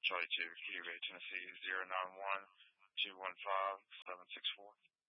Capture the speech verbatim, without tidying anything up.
Charlie two, Key Ray, Tennessee, zero nine one two one five seven six four.